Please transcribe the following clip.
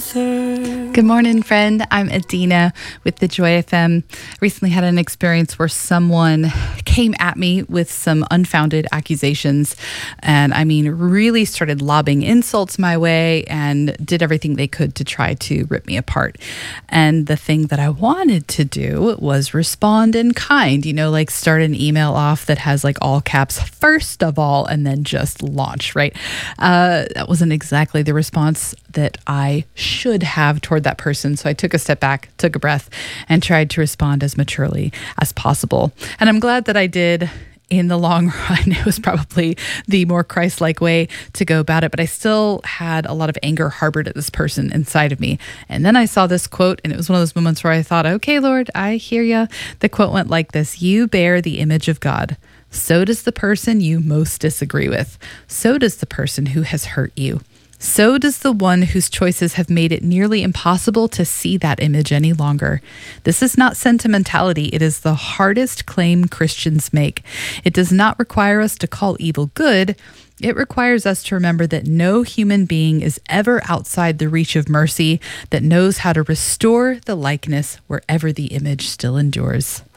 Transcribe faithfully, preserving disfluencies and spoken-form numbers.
author. Good morning, friend. I'm Adina with the Joy F M. Recently had an experience where someone came at me with some unfounded accusations, and I mean, really started lobbing insults my way and did everything they could to try to rip me apart. And the thing that I wanted to do was respond in kind, you know, like start an email off that has like all caps, first of all, and then just launch, right? Uh, that wasn't exactly the response that I should have toward that person. So I took a step back, took a breath, and tried to respond as maturely as possible. And I'm glad that I did. In the long run, it was probably the more Christ-like way to go about it, but I still had a lot of anger harbored at this person inside of me. And then I saw this quote, and it was one of those moments where I thought, okay, Lord, I hear ya. The quote went like this: "You bear the image of God. So does the person you most disagree with. So does the person who has hurt you. So does the one whose choices have made it nearly impossible to see that image any longer." This is not sentimentality. It is the hardest claim Christians make. It does not require us to call evil good. It requires us to remember that no human being is ever outside the reach of mercy, that knows how to restore the likeness wherever the image still endures.